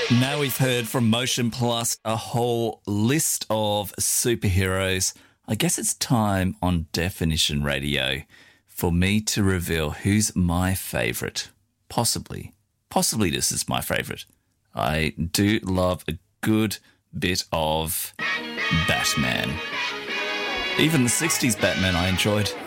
Now we've heard from Motion Plus a whole list of superheroes. I guess it's time on Definition Radio for me to reveal who's my favourite. Possibly this is my favourite. I do love a good bit of Batman. Even the 60s Batman I enjoyed.